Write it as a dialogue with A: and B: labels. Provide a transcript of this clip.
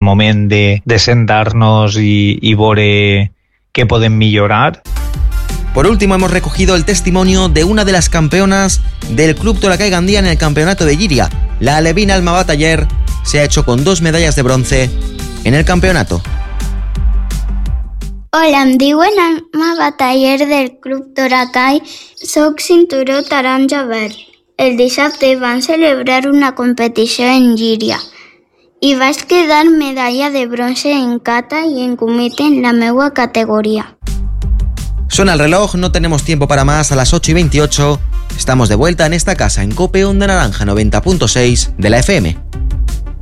A: moment de sentar-nos i veure què podem millorar.
B: Por último, hemos recogido el testimonio de una de las campeonas del Club Toracay Gandía en el campeonato de Llíria. La alevina Alma Bataller se ha hecho con 2 medallas de bronce en el campeonato.
C: Hola, em diuen Alma Bataller del Club Toracay. Soc cinturó taronja verd. El dissabte van celebrar una competició en Llíria i vaig quedar medalla de bronce en kata y en kumite en la meua categoría.
B: Suena el reloj, no tenemos tiempo para más. A las 8:28 estamos de vuelta en esta casa en COPE Onda Naranja 90.6 de la FM.